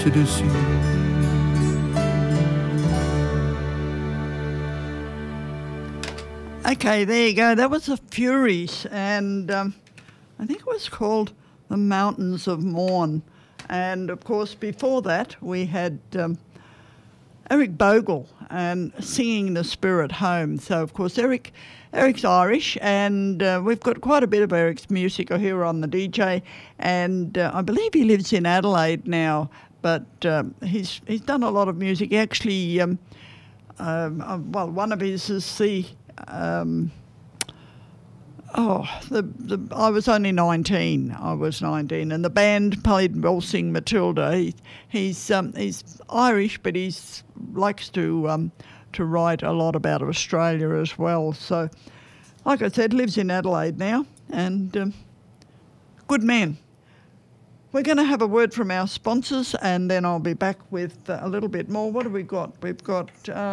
dessus. Okay, there you go. That was the Furies, and I think it was called The Mountains of Morn. And, of course, before that, we had Eric Bogle and Singing the Spirit Home. So, of course, Eric's Irish, and we've got quite a bit of Eric's music here on the DJ, and I believe he lives in Adelaide now, but he's done a lot of music. He actually, one of his is I was only 19. I was 19, and the band played Waltzing Matilda. He's Irish, but he likes to write a lot about Australia as well. So, like I said, lives in Adelaide now, and good man. We're going to have a word from our sponsors, and then I'll be back with a little bit more. What have we got? We've got...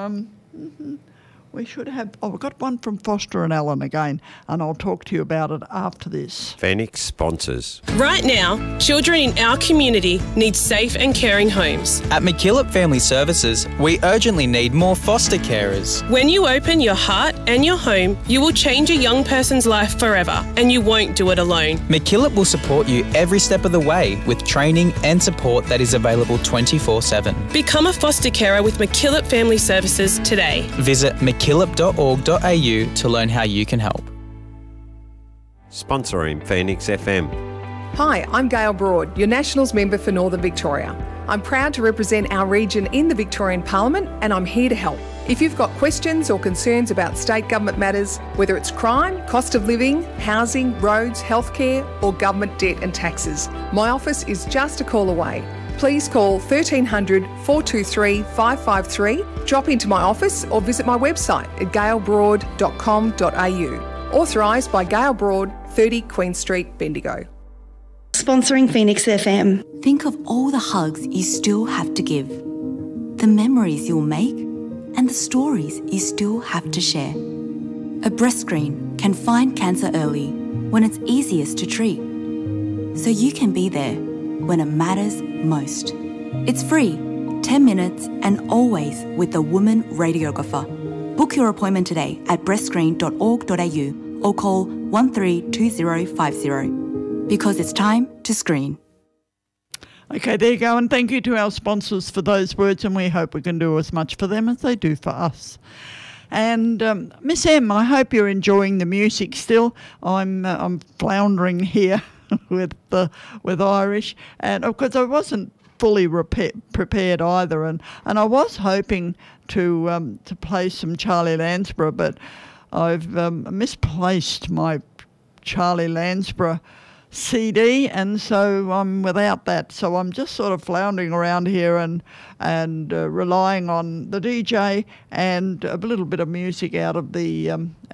we've got one from Foster and Allen again, and I'll talk to you about it after this. Phoenix sponsors. Right now, children in our community need safe and caring homes. At McKillop Family Services, we urgently need more foster carers. When you open your heart and your home, you will change a young person's life forever, and you won't do it alone. McKillop will support you every step of the way with training and support that is available 24/7. Become a foster carer with McKillop Family Services today. Visit mckillop.org.au to learn how you can help. Sponsoring Phoenix FM. Hi, I'm Gail Broad, your Nationals member for Northern Victoria. I'm proud to represent our region in the Victorian Parliament, and I'm here to help. If you've got questions or concerns about state government matters, whether it's crime, cost of living, housing, roads, healthcare, or government debt and taxes, my office is just a call away. Please call 1300 423 553, drop into my office or visit my website at gailbroad.com.au. Authorised by Gail Broad, 30 Queen Street, Bendigo. Sponsoring Phoenix FM. Think of all the hugs you still have to give, the memories you'll make, and the stories you still have to share. A breast screen can find cancer early when it's easiest to treat, so you can be there when it matters most. It's free, 10 minutes, and always with a woman radiographer. Book your appointment today at breastscreen.org.au or call 132050 because it's time to screen. Okay, there you go, and thank you to our sponsors for those words, and we hope we can do as much for them as they do for us. And Miss M, I hope you're enjoying the music still. I'm floundering here with Irish, and of course I wasn't fully prepared either, and I was hoping to play some Charlie Lansborough, but I've misplaced my Charlie Lansborough CD, and so I'm without that. So I'm just sort of floundering around here and relying on the DJ and a little bit of music out of the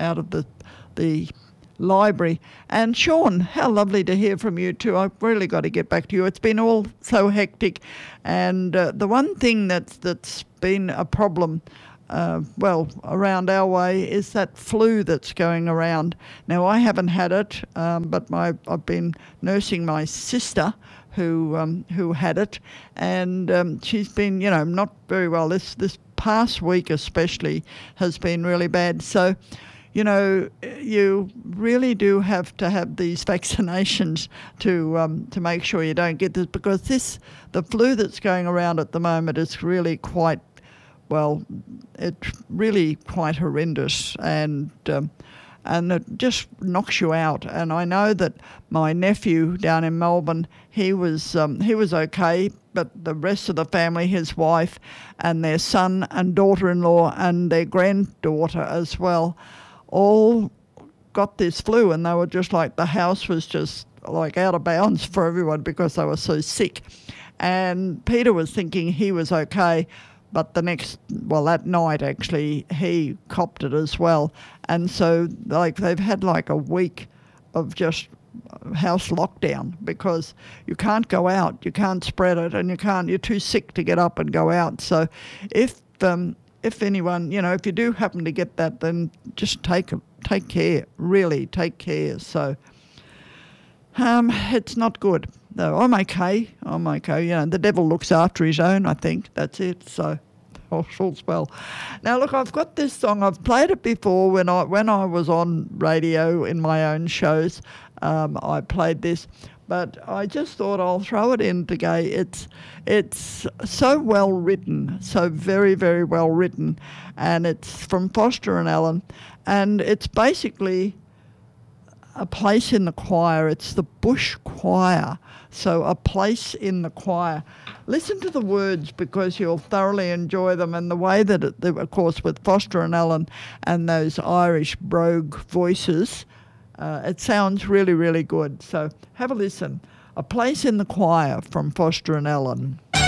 library. And Sean, how lovely to hear from you too. I've really got to get back to you. It's been all so hectic, and the one thing that's been a problem around our way is that flu that's going around. Now, I haven't had it, but I've been nursing my sister who had it, and she's been, not very well. This past week especially has been really bad. So, you really do have to have these vaccinations to make sure you don't get this, because the flu that's going around at the moment is really quite, it's really quite horrendous, and it just knocks you out. And I know that my nephew down in Melbourne, he was okay, but the rest of the family, his wife and their son and daughter-in-law and their granddaughter as well, all got this flu, and they were just like, the house was just like out of bounds for everyone because they were so sick. And Peter was thinking he was okay, but that night actually he copped it as well. And so they've had a week of just house lockdown because you can't go out, you can't spread it, and you're too sick to get up and go out. So if anyone, if you do happen to get that, then just take care, really take care. So it's not good. No, I'm okay. You know, the devil looks after his own, I think. That's it. So all's well. Now, look, I've got this song. I've played it before when I was on radio in my own shows. I played this, but I just thought I'll throw it in today. It's so well written, so very, very well written, and it's from Foster and Allen, and it's basically a place in the choir. It's the Bush Choir. So a place in the choir. Listen to the words because you'll thoroughly enjoy them, and the way that, of course, with Foster and Allen and those Irish brogue voices, it sounds really, really good. So have a listen. A Place in the Choir from Foster and Allen.